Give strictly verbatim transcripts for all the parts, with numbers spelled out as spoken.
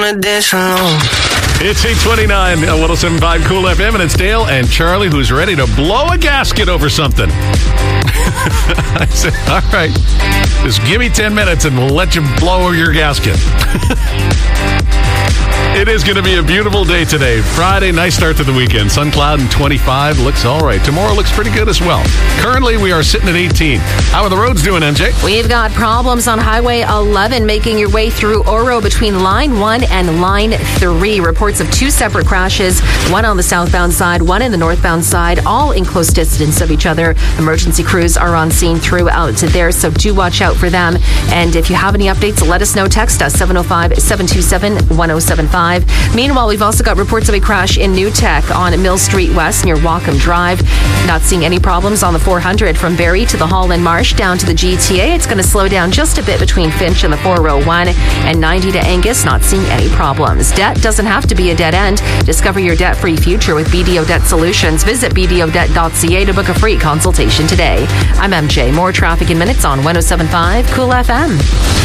It's eight twenty-nine at one oh seven point five Cool F M, and it's Dale and Charlie who's ready to blow a gasket over something. I said, all right, just give me ten minutes and we'll let you blow your gasket. It is going to be a beautiful day today. Friday, nice start to the weekend. Sun cloud and twenty-five looks all right. Tomorrow looks pretty good as well. Currently, we are sitting at eighteen. How are the roads doing, M J? We've got problems on Highway eleven making your way through Oro between Line one and Line three. Reports of two separate crashes, one on the southbound side, one in the northbound side, all in close distance of each other. Emergency crews are on scene throughout there, so do watch out for them. And if you have any updates, let us know. Text us, seven oh five, seven two seven, one oh seven five. Meanwhile, we've also got reports of a crash in New Tech on Mill Street West near Wacom Drive. Not seeing any problems on the four hundred from Barrie to the Holland Marsh down to the G T A. It's going to slow down just a bit between Finch and the four oh one, and ninety to Angus, not seeing any problems. Debt doesn't have to be a dead end. Discover your debt-free future with B D O Debt Solutions. Visit b d o debt dot c a to book a free consultation today. I'm M J. More traffic in minutes on one oh seven point five Cool F M.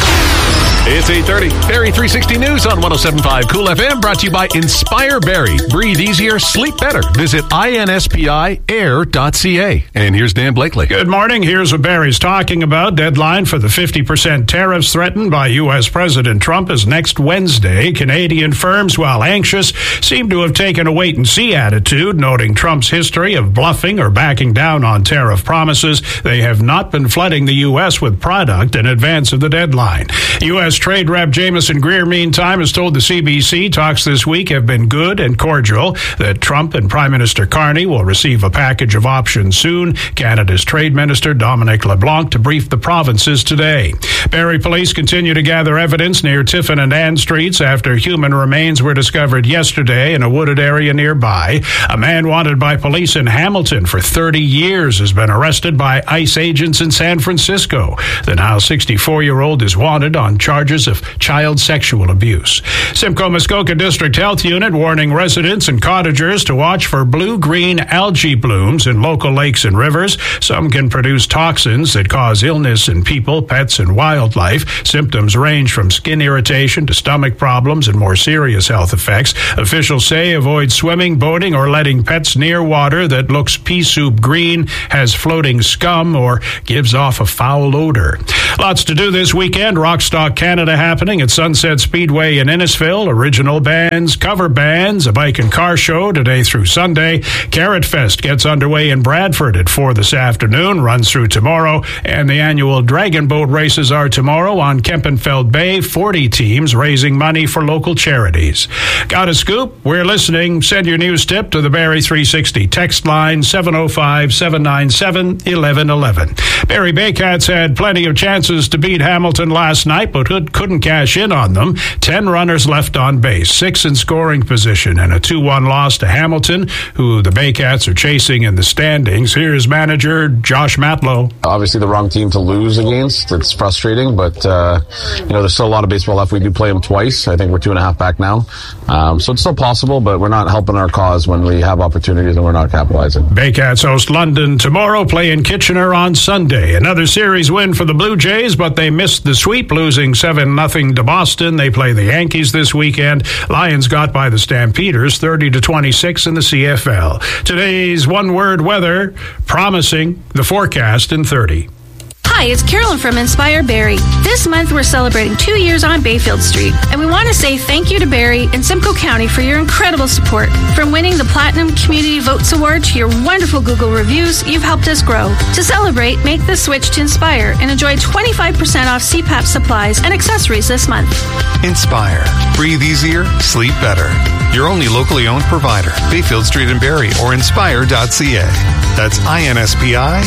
It's eight thirty. Barrie three sixty News on one oh seven point five Cool F M, brought to you by Inspire Barrie. Breathe easier, sleep better. Visit I N S P I air dot c a. And here's Dan Blakely. Good morning. Here's what Barrie's talking about. Deadline for the fifty percent tariffs threatened by U S. President Trump is next Wednesday. Canadian firms, while anxious, seem to have taken a wait-and-see attitude, noting Trump's history of bluffing or backing down on tariff promises. They have not been flooding the U S with product in advance of the deadline. U S. Trade Rep Jameson Greer, meantime, has told the C B C talks this week have been good and cordial, that Trump and Prime Minister Carney will receive a package of options soon. Canada's Trade Minister Dominic LeBlanc to brief the provinces today. Barrie police continue to gather evidence near Tiffin and Ann Streets after human remains were discovered yesterday in a wooded area nearby. A man wanted by police in Hamilton for thirty years has been arrested by ICE agents in San Francisco. The now sixty-four-year-old is wanted on charges of child sexual abuse. Simcoe Muskoka District Health Unit warning residents and cottagers to watch for blue-green algae blooms in local lakes and rivers. Some can produce toxins that cause illness in people, pets, and wildlife. Symptoms range from skin irritation to stomach problems and more serious health effects. Officials say avoid swimming, boating, or letting pets near water that looks pea soup green, has floating scum, or gives off a foul odor. Lots to do this weekend. Rockstock Canada happening at Sunset Speedway in Innisfil. Original bands, cover bands, a bike and car show today through Sunday. Carrot Fest gets underway in Bradford at four this afternoon, runs through tomorrow, and the annual Dragon Boat races are tomorrow on Kempenfeld Bay. forty teams raising money for local charities. Got a scoop? We're listening. Send your news tip to the Barrie three sixty text line seven oh five, seven nine seven, one one one one. Barrie Baycats had plenty of chances to beat Hamilton last night, but couldn't cash in on them. Ten runners left on base, six in scoring position, and a two one loss to Hamilton, who the Baycats are chasing in the standings. Here's manager Josh Matlow. Obviously the wrong team to lose against. It's frustrating, but uh, you know, there's still a lot of baseball left. We do play them twice. I think we're two and a half back now. Um, so it's still possible, but we're not helping our cause when we have opportunities and we're not capitalizing. Baycats host London tomorrow, playing Kitchener on Sunday. Another series win for the Blue Jays, but they missed the sweep, losing seven nothing to Boston. They play the Yankees this weekend. Lions got by the Stampeders thirty to twenty-six in the C F L. Today's one-word weather, promising. The forecast in thirty. Hi, it's Carolyn from Inspire Barrie. This month we're celebrating two years on Bayfield Street, and we want to say thank you to Barrie and Simcoe County for your incredible support. From winning the Platinum Community Votes Award to your wonderful Google reviews, you've helped us grow. To celebrate, make the switch to Inspire and enjoy twenty-five percent off C PAP supplies and accessories this month. Inspire. Breathe easier, sleep better. Your only locally owned provider, Bayfield Street in Barrie or inspire dot c a. That's I N S P I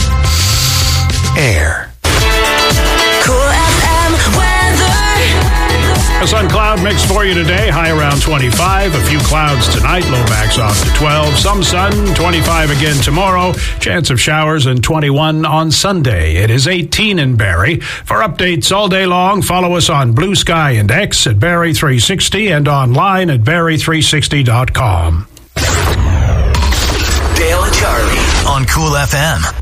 Air. A sun cloud mix for you today, high around twenty-five. A few clouds tonight, low backs off to twelve. Some sun, twenty-five again tomorrow. Chance of showers and twenty-one on Sunday. It is eighteen in Barrie. For updates all day long, follow us on Blue Sky and X at Barrie three sixty and online at barrie three sixty dot com. Dale and Charlie on Cool F M.